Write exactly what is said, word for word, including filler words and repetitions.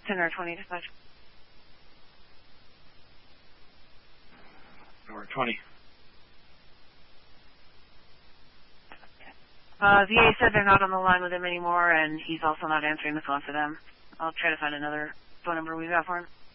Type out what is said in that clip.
ten or twenty dispatch. Or twenty. Uh, V A said they're not on the line with him anymore, and he's also not answering the phone for them. I'll try to find another phone number we've got for him.